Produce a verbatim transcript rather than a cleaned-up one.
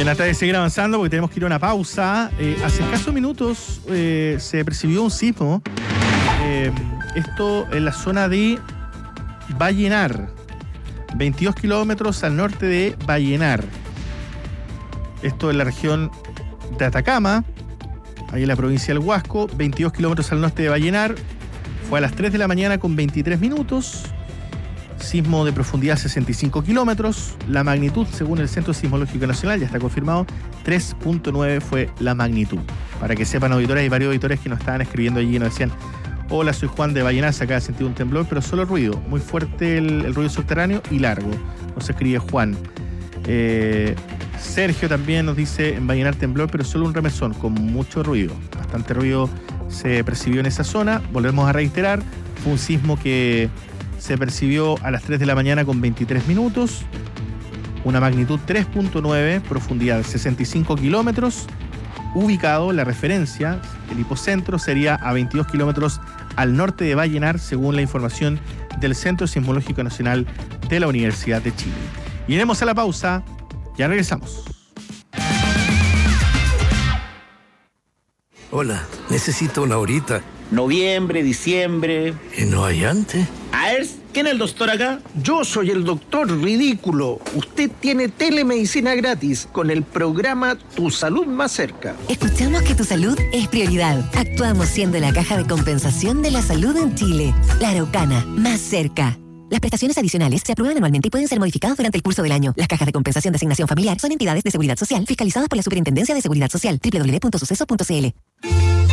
Bien, antes de seguir avanzando, porque tenemos que ir a una pausa, eh, hace escasos minutos eh, se percibió un sismo, eh, esto en la zona de Vallenar, veintidós kilómetros al norte de Vallenar. Esto en la región de Atacama, ahí en la provincia del Huasco, veintidós kilómetros al norte de Vallenar. Fue a las tres de la mañana con veintitrés minutos. Sismo de profundidad sesenta y cinco kilómetros. La magnitud, según el Centro Sismológico Nacional, ya está confirmado, tres punto nueve fue la magnitud. Para que sepan, auditores y varios auditores que nos estaban escribiendo allí y nos decían: hola, soy Juan de Vallenar, se acaba de sentir un temblor, pero solo ruido. Muy fuerte el, el ruido subterráneo y largo. Nos escribe Juan. Eh, Sergio también nos dice: en Vallenar temblor, pero solo un remesón, con mucho ruido. Bastante ruido se percibió en esa zona. Volvemos a reiterar, fue un sismo que se percibió a las tres de la mañana con veintitrés minutos, una magnitud tres punto nueve, profundidad sesenta y cinco kilómetros, ubicado, la referencia, el hipocentro sería a veintidós kilómetros al norte de Vallenar, según la información del Centro Sismológico Nacional de la Universidad de Chile. Iremos a la pausa, ya regresamos. Hola, necesito una horita. Noviembre, diciembre. ¿Y no hay antes? A ver, ¿quién es el doctor acá? Yo soy el doctor Ridículo. Usted tiene telemedicina gratis con el programa Tu Salud Más Cerca. Escuchamos que tu salud es prioridad. Actuamos siendo la caja de compensación de la salud en Chile. La Araucana, más cerca. Las prestaciones adicionales se aprueban anualmente y pueden ser modificadas durante el curso del año. Las cajas de compensación de asignación familiar son entidades de seguridad social fiscalizadas por la Superintendencia de Seguridad Social. doble u doble u doble u punto suceso punto c l.